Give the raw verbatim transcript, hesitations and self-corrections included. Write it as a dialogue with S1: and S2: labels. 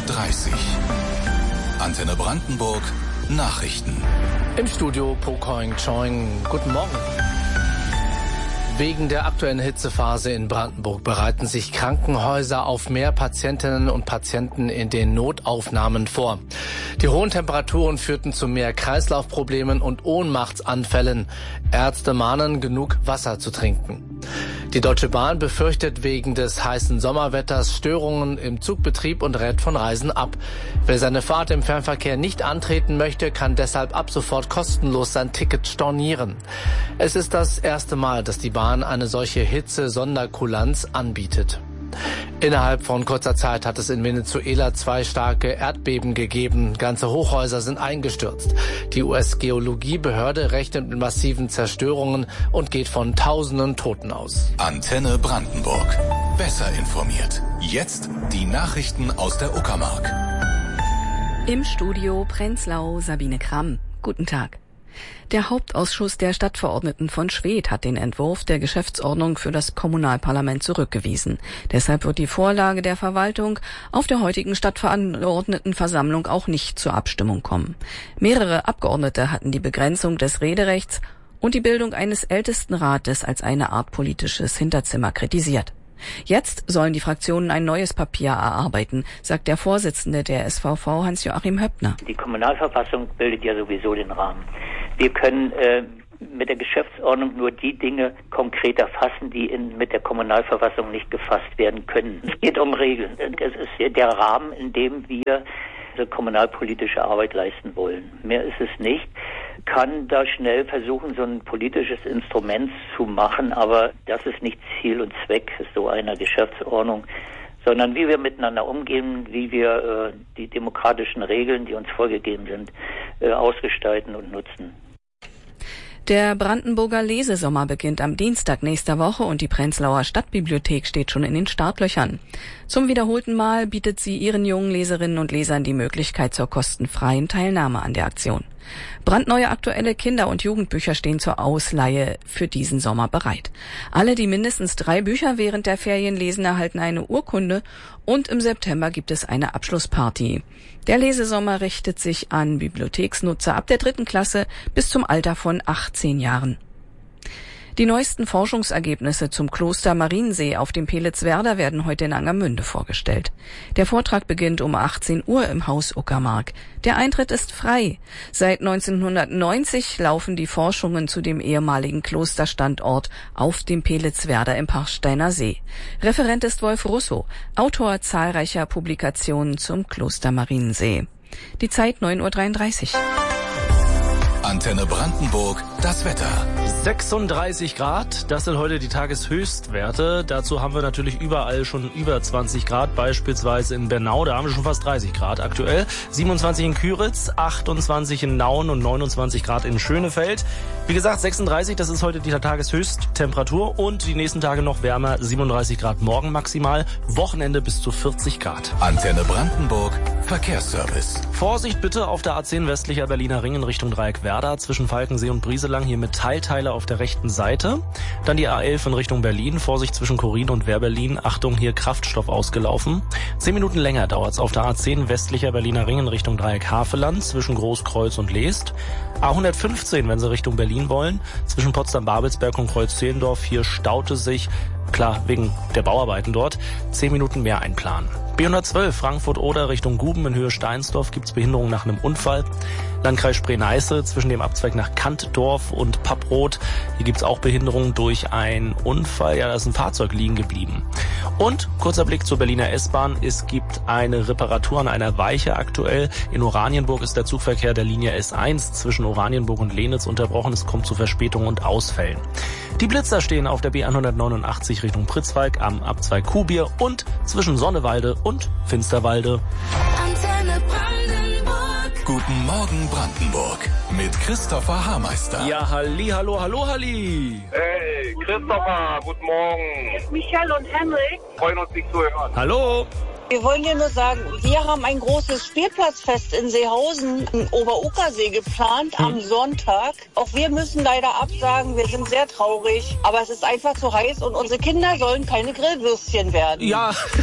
S1: dreißig. Antenne Brandenburg Nachrichten.
S2: Im Studio Pokoing Choing. Guten Morgen. Wegen der aktuellen Hitzephase in Brandenburg bereiten sich Krankenhäuser auf mehr Patientinnen und Patienten in den Notaufnahmen vor. Die hohen Temperaturen führten zu mehr Kreislaufproblemen und Ohnmachtsanfällen. Ärzte mahnen, genug Wasser zu trinken. Die Deutsche Bahn befürchtet wegen des heißen Sommerwetters Störungen im Zugbetrieb und rät von Reisen ab. Wer seine Fahrt im Fernverkehr nicht antreten möchte, kann deshalb ab sofort kostenlos sein Ticket stornieren. Es ist das erste Mal, dass die Bahn eine solche Hitze-Sonderkulanz anbietet. Innerhalb von kurzer Zeit hat es in Venezuela zwei starke Erdbeben gegeben. Ganze Hochhäuser sind eingestürzt. Die U S-Geologiebehörde rechnet mit massiven Zerstörungen und geht von tausenden Toten aus.
S1: Antenne Brandenburg. Besser informiert. Jetzt die Nachrichten aus der Uckermark.
S3: Im Studio Prenzlau Sabine Kramm. Guten Tag. Der Hauptausschuss der Stadtverordneten von Schwedt hat den Entwurf der Geschäftsordnung für das Kommunalparlament zurückgewiesen. Deshalb wird die Vorlage der Verwaltung auf der heutigen Stadtverordnetenversammlung auch nicht zur Abstimmung kommen. Mehrere Abgeordnete hatten die Begrenzung des Rederechts und die Bildung eines Ältestenrates als eine Art politisches Hinterzimmer kritisiert. Jetzt sollen die Fraktionen ein neues Papier erarbeiten, sagt der Vorsitzende der S V V, Hans-Joachim Höppner.
S4: Die Kommunalverfassung bildet ja sowieso den Rahmen. Wir können äh, mit der Geschäftsordnung nur die Dinge konkreter fassen, die in, mit der Kommunalverfassung nicht gefasst werden können. Es geht um Regeln. Es ist der Rahmen, in dem wir kommunalpolitische Arbeit leisten wollen. Mehr ist es nicht. Kann da schnell versuchen, so ein politisches Instrument zu machen, aber das ist nicht Ziel und Zweck so einer Geschäftsordnung, sondern wie wir miteinander umgehen, wie wir äh, die demokratischen Regeln, die uns vorgegeben sind, äh, ausgestalten und nutzen.
S3: Der Brandenburger Lesesommer beginnt am Dienstag nächster Woche und die Prenzlauer Stadtbibliothek steht schon in den Startlöchern. Zum wiederholten Mal bietet sie ihren jungen Leserinnen und Lesern die Möglichkeit zur kostenfreien Teilnahme an der Aktion. Brandneue aktuelle Kinder- und Jugendbücher stehen zur Ausleihe für diesen Sommer bereit. Alle, die mindestens drei Bücher während der Ferien lesen, erhalten eine Urkunde und im September gibt es eine Abschlussparty. Der Lesesommer richtet sich an Bibliotheksnutzer ab der dritten Klasse bis zum Alter von achtzehn Jahren. Die neuesten Forschungsergebnisse zum Kloster Mariensee auf dem Pelitzwerder werden heute in Angermünde vorgestellt. Der Vortrag beginnt um achtzehn Uhr im Haus Uckermark. Der Eintritt ist frei. Seit neunzehnhundertneunzig laufen die Forschungen zu dem ehemaligen Klosterstandort auf dem Pelitzwerder im Pachsteiner See. Referent ist Wolf Russo, Autor zahlreicher Publikationen zum Kloster Mariensee. Die Zeit neun Uhr dreiunddreißig.
S1: Antenne Brandenburg, das Wetter.
S5: sechsunddreißig Grad, das sind heute die Tageshöchstwerte. Dazu haben wir natürlich überall schon über zwanzig Grad, beispielsweise in Bernau, da haben wir schon fast dreißig Grad aktuell. siebenundzwanzig in Küritz, achtundzwanzig in Nauen und neunundzwanzig Grad in Schönefeld. Wie gesagt, sechsunddreißig, das ist heute die Tageshöchsttemperatur und die nächsten Tage noch wärmer, siebenunddreißig Grad morgen maximal, Wochenende bis zu vierzig Grad.
S1: Antenne Brandenburg, Verkehrsservice.
S5: Vorsicht bitte auf der A zehn westlicher Berliner Ring in Richtung Dreieckwerder zwischen Falkensee und Brieselang, hier Metallteile auf der rechten Seite. Dann die A elf in Richtung Berlin, Vorsicht zwischen Korin und Wehrberlin, Achtung, hier Kraftstoff ausgelaufen. Zehn Minuten länger dauert's auf der A zehn westlicher Berliner Ring in Richtung Dreieck Haveland zwischen Großkreuz und Leest. A hundertfünfzehn, wenn Sie Richtung Berlin wollen, zwischen Potsdam-Babelsberg und Kreuz-Zehlendorf, hier staute sich, klar, wegen der Bauarbeiten dort, zehn Minuten mehr einplanen. B hundertzwölf Frankfurt-Oder Richtung Guben in Höhe Steinsdorf gibt's Behinderungen nach einem Unfall. Landkreis Spree-Neiße zwischen dem Abzweig nach Kantdorf und Papproth. Hier gibt's auch Behinderungen durch einen Unfall. Ja, da ist ein Fahrzeug liegen geblieben. Und kurzer Blick zur Berliner S-Bahn. Es gibt eine Reparatur an einer Weiche aktuell. In Oranienburg ist der Zugverkehr der Linie S eins zwischen Oranienburg und Lenitz unterbrochen. Es kommt zu Verspätungen und Ausfällen. Die Blitzer stehen auf der B hundertneunundachtzig Richtung Pritzwalk am Abzweig Kuhbier und zwischen Sonnewalde und Finsterwalde.
S1: Antenne Brandenburg. Guten Morgen Brandenburg mit Christopher Haarmeister.
S5: Ja, halli, hallo, hallo, halli.
S6: Hey, Christopher, guten Morgen.
S7: Michael und Henrik.
S6: Freuen uns, dich zu hören.
S5: Hallo.
S7: Wir wollen dir nur sagen, wir haben ein großes Spielplatzfest in Seehausen im Oberuckersee geplant hm. am Sonntag. Auch wir müssen leider absagen, wir sind sehr traurig. Aber es ist einfach zu heiß und unsere Kinder sollen keine Grillwürstchen werden.
S5: Ja.